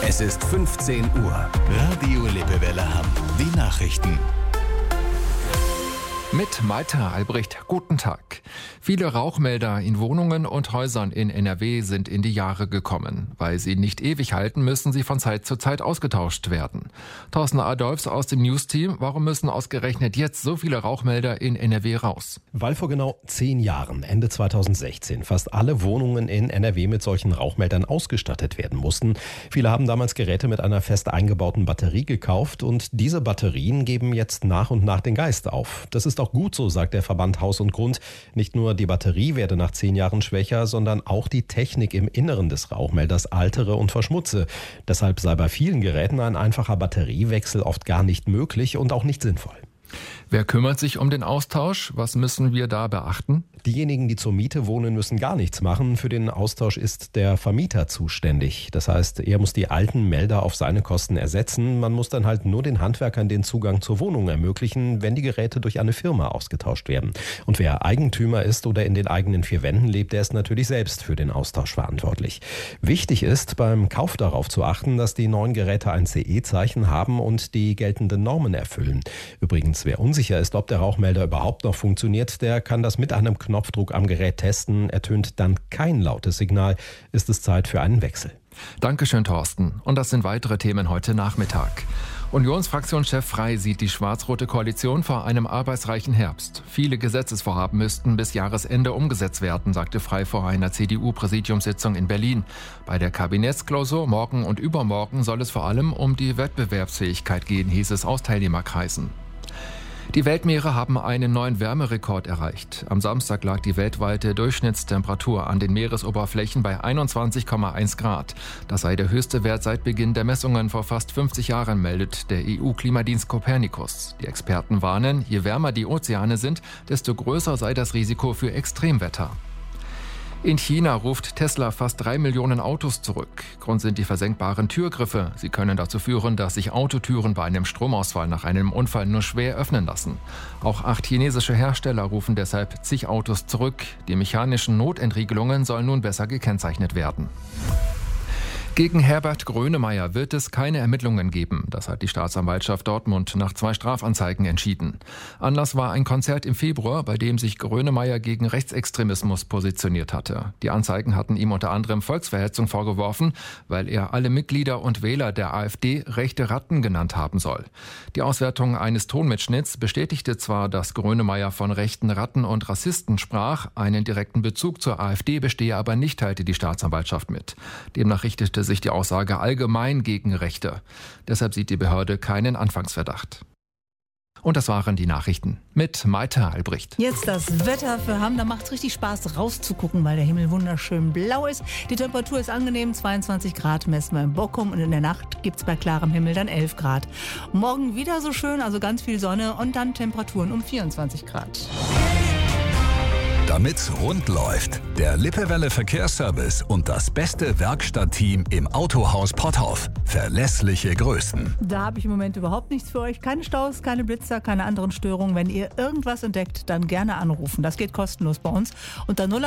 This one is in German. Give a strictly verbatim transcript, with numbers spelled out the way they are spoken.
Es ist fünfzehn Uhr. Radio Lippewelle Hamm. Die Nachrichten. Mit Malte Albrecht, guten Tag. Viele Rauchmelder in Wohnungen und Häusern in N R W sind in die Jahre gekommen. Weil sie nicht ewig halten, müssen sie von Zeit zu Zeit ausgetauscht werden. Thorsten Adolfs aus dem News-Team, warum müssen ausgerechnet jetzt so viele Rauchmelder in N R W raus? Weil vor genau zehn Jahren, Ende zweitausendsechzehn, fast alle Wohnungen in N R W mit solchen Rauchmeldern ausgestattet werden mussten. Viele haben damals Geräte mit einer fest eingebauten Batterie gekauft und diese Batterien geben jetzt nach und nach den Geist auf. Das ist auch gut so, sagt der Verband Haus und Grund. Nicht nur die Batterie werde nach zehn Jahren schwächer, sondern auch die Technik im Inneren des Rauchmelders altere und verschmutze. Deshalb sei bei vielen Geräten ein einfacher Batteriewechsel oft gar nicht möglich und auch nicht sinnvoll. Wer kümmert sich um den Austausch? Was müssen wir da beachten? Diejenigen, die zur Miete wohnen, müssen gar nichts machen. Für den Austausch ist der Vermieter zuständig. Das heißt, er muss die alten Melder auf seine Kosten ersetzen. Man muss dann halt nur den Handwerkern den Zugang zur Wohnung ermöglichen, wenn die Geräte durch eine Firma ausgetauscht werden. Und wer Eigentümer ist oder in den eigenen vier Wänden lebt, der ist natürlich selbst für den Austausch verantwortlich. Wichtig ist, beim Kauf darauf zu achten, dass die neuen Geräte ein C E-Zeichen haben und die geltenden Normen erfüllen. Übrigens, wer unsicher ist, ob der Rauchmelder überhaupt noch funktioniert, der kann das mit einem Knopfdruck am Gerät testen. Ertönt dann kein lautes Signal, ist es Zeit für einen Wechsel. Dankeschön, Thorsten. Und das sind weitere Themen heute Nachmittag. Unionsfraktionschef Frey sieht die schwarz-rote Koalition vor einem arbeitsreichen Herbst. Viele Gesetzesvorhaben müssten bis Jahresende umgesetzt werden, sagte Frey vor einer C D U-Präsidiumssitzung in Berlin. Bei der Kabinettsklausur morgen und übermorgen soll es vor allem um die Wettbewerbsfähigkeit gehen, hieß es aus Teilnehmerkreisen. Die Weltmeere haben einen neuen Wärmerekord erreicht. Am Samstag lag die weltweite Durchschnittstemperatur an den Meeresoberflächen bei einundzwanzig Komma eins Grad. Das sei der höchste Wert seit Beginn der Messungen vor fast fünfzig Jahren, meldet der E U-Klimadienst Copernicus. Die Experten warnen, je wärmer die Ozeane sind, desto größer sei das Risiko für Extremwetter. In China ruft Tesla fast drei Millionen Autos zurück. Grund sind die versenkbaren Türgriffe. Sie können dazu führen, dass sich Autotüren bei einem Stromausfall nach einem Unfall nur schwer öffnen lassen. Auch acht chinesische Hersteller rufen deshalb zig Autos zurück. Die mechanischen Notentriegelungen sollen nun besser gekennzeichnet werden. Gegen Herbert Grönemeyer wird es keine Ermittlungen geben. Das hat die Staatsanwaltschaft Dortmund nach zwei Strafanzeigen entschieden. Anlass war ein Konzert im Februar, bei dem sich Grönemeyer gegen Rechtsextremismus positioniert hatte. Die Anzeigen hatten ihm unter anderem Volksverhetzung vorgeworfen, weil er alle Mitglieder und Wähler der AfD rechte Ratten genannt haben soll. Die Auswertung eines Tonmitschnitts bestätigte zwar, dass Grönemeyer von rechten Ratten und Rassisten sprach, einen direkten Bezug zur AfD bestehe aber nicht, teilte die Staatsanwaltschaft mit. Demnach richtete sich die Aussage allgemein gegen Rechte. Deshalb sieht die Behörde keinen Anfangsverdacht. Und das waren die Nachrichten mit Malte Albrecht. Jetzt das Wetter für Hamm. Da macht es richtig Spaß rauszugucken, weil der Himmel wunderschön blau ist. Die Temperatur ist angenehm, zweiundzwanzig Grad messen wir in Bockum und in der Nacht gibt es bei klarem Himmel dann elf Grad. Morgen wieder so schön, also ganz viel Sonne und dann Temperaturen um vierundzwanzig Grad. Damit's rund läuft, der Lippewelle Verkehrsservice und das beste Werkstattteam im Autohaus Potthoff. Verlässliche Größen. Da habe ich im Moment überhaupt nichts für euch. Keine Staus, keine Blitzer, keine anderen Störungen. Wenn ihr irgendwas entdeckt, dann gerne anrufen. Das geht kostenlos bei uns unter null